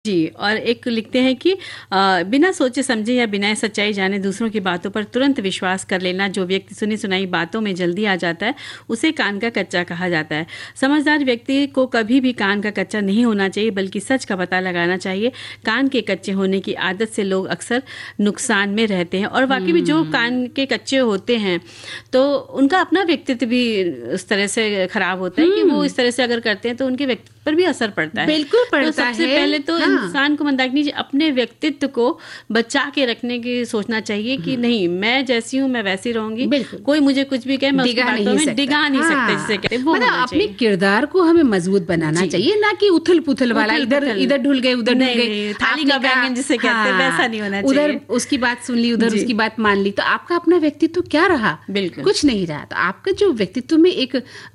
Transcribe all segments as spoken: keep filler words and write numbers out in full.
जी, और एक लिखते हैं कि अ, बिना सोचे समझे या बिना सच्चाई जाने दूसरों की बातों पर तुरंत विश्वास कर लेना। जो व्यक्ति सुनी सुनाई बातों में जल्दी आ जाता है उसे कान का कच्चा कहा जाता है। समझदार व्यक्ति को कभी भी कान का कच्चा नहीं होना चाहिए, बल्कि सच का पता लगाना चाहिए। कान के कच्चे होने की आदत से लोग अक्सर नुकसान में रहते हैं, और वाकई में जो कान के कच्चे होते हैं तो उनका अपना व्यक्तित्व भी उस तरह से खराब होता है कि वो इस तरह से अगर करते हैं तो उनके व्यक्तित्व पर भी असर पड़ता है। बिल्कुल पड़ता तो सबसे है। पहले तो हाँ। इंसान को मंदाकिनी जी अपने व्यक्तित्व को बचा के रखने की सोचना चाहिए कि नहीं, मैं जैसी हूँ मैं वैसी रहूंगी, कोई मुझे कुछ भी कहे मैं उसकी बातों में डिगा नहीं सकता, जिसे कहते हैं वो मतलब अपने किरदार को हमें मजबूत बनाना चाहिए, ना कि उथल पुथल वाला इधर इधर ढुल गए उधर ढुल गए, थाली का बैंगन जिसे कहते हैं वैसा नहीं होना चाहिए। उधर उसकी बात सुन ली, उधर उसकी बात मान ली, तो आपका अपना व्यक्तित्व क्या रहा? बिल्कुल कुछ नहीं रहा। तो आपका जो व्यक्तित्व में एक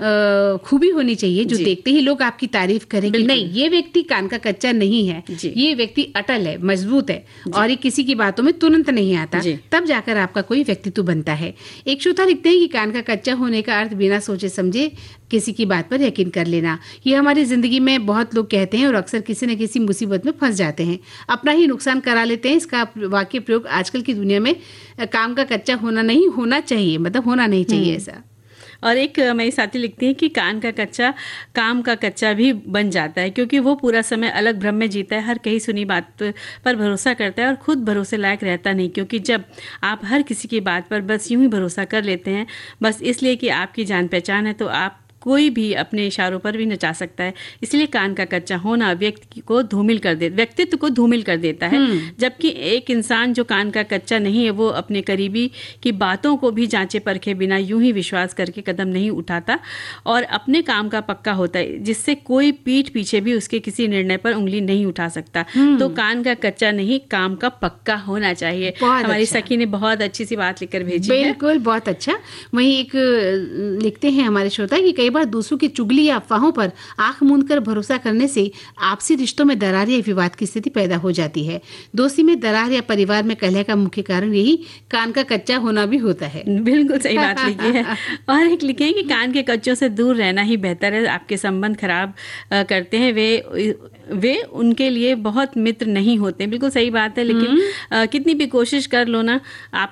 खूबी होनी चाहिए जो देखते ही लोग आपकी तारीफ करेंगे, नहीं ये व्यक्ति कान का कच्चा नहीं है, ये व्यक्ति अटल है, मजबूत है और ये किसी की बातों में तुरंत नहीं आता, तब जाकर आपका कोई व्यक्तित्व बनता है। एक श्रोता लिखते हैं कि कान का कच्चा होने का अर्थ बिना सोचे समझे किसी की बात पर यकीन कर लेना। ये हमारी जिंदगी में बहुत लोग कहते हैं और अक्सर किसी न किसी मुसीबत में फंस जाते हैं, अपना ही नुकसान करा लेते हैं। इसका वाक्य प्रयोग आजकल की दुनिया में काम का कच्चा होना नहीं होना चाहिए, मतलब होना नहीं चाहिए ऐसा। और एक मेरी साथी लिखती है कि कान का कच्चा काम का कच्चा भी बन जाता है, क्योंकि वो पूरा समय अलग भ्रम में जीता है, हर कहीं सुनी बात पर भरोसा करता है और खुद भरोसे लायक रहता नहीं। क्योंकि जब आप हर किसी की बात पर बस यूं ही भरोसा कर लेते हैं बस इसलिए कि आपकी जान पहचान है, तो आप कोई भी अपने इशारों पर भी नचा सकता है। इसलिए कान का कच्चा होना व्यक्ति को धूमिल कर दे व्यक्तित्व को धूमिल कर देता है। जबकि एक इंसान जो कान का कच्चा नहीं है वो अपने करीबी की बातों को भी जांचे परखे बिना यूं ही विश्वास करके कदम नहीं उठाता और अपने काम का पक्का होता है, जिससे कोई पीठ पीछे भी उसके किसी निर्णय पर उंगली नहीं उठा सकता। तो कान का कच्चा नहीं, काम का पक्का होना चाहिए। हमारी अच्छा। सखी ने बहुत अच्छी सी बात लिखकर भेजी है। बिल्कुल, बहुत अच्छा। वहीं एक लिखते हैं हमारे श्रोता कि कई बार दूसरों की चुगली या अफवाहों पर आंख मूंद कर भरोसा करने से आपसी रिश्तों में दरार या विवाद की स्थिति पैदा हो जाती है। दोस्ती में दरार या परिवार में कलह का मुख्य कारण यही कान का कच्चा होना भी होता है। बिल्कुल सही बात लिखी है। और एक लिखे हैं कि कान के कच्चों से दूर रहना ही बेहतर है। आपके संबंध खराब करते हैं वे वे उनके लिए बहुत मित्र नहीं होते। बिल्कुल सही बात है, लेकिन आ, कितनी भी कोशिश कर लो ना, आप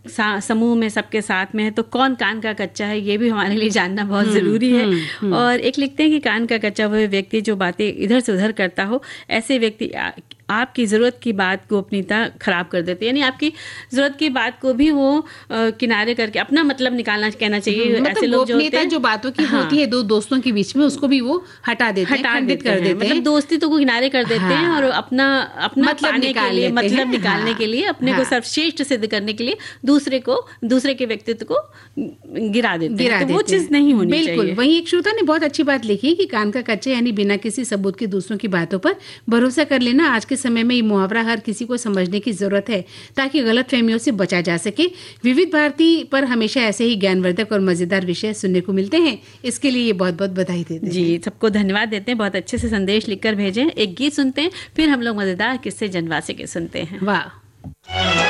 समूह में सबके साथ में है तो कौन कान का कच्चा है ये भी हमारे लिए जानना बहुत जरूरी है। और एक लिखते हैं कि कान का कच्चा वह व्यक्ति जो बातें इधर से उधर करता हो, ऐसे व्यक्ति आपकी ज़रूरत की बात गोपनीयता खराब कर देते हैं। यानी आपकी ज़रूरत की बात को भी वो आ, किनारे करके अपना मतलब निकालना कहना चाहिए। मतलब ऐसे लोग जो होते हैं जो बातों की हाँ, होती है दो दोस्तों के बीच में, उसको भी वो हटा देते हैं, खंडित कर देते हैं। मतलब दोस्ती तो को किनारे कर देते हैं और अपना अपना मतलब पाने के लिए मतलब निकालने के लिए, अपने को सर्वश्रेष्ठ सिद्ध करने के लिए दूसरे को दूसरे के व्यक्तित्व को गिरा देते हैं। तो वो चीज नहीं होनी चाहिए। बिल्कुल। वहीं एक श्रोता ने बहुत अच्छी बात लिखी कि कान का कच्चा यानी बिना किसी सबूत के दूसरों की बातों पर भरोसा कर लेना। आज के समय में ये मुहावरा हर किसी को समझने की जरूरत है ताकि गलत फहमियों से बचा जा सके। विविध भारती पर हमेशा ऐसे ही ज्ञानवर्धक और मजेदार विषय सुनने को मिलते हैं, इसके लिए बहुत बहुत बधाई देते हैं। जी, सबको धन्यवाद देते हैं, बहुत अच्छे से संदेश लिखकर भेजें। एक गीत सुनते हैं, फिर हम लोग मजेदार किस्से जनवासे के सुनते हैं। वाह।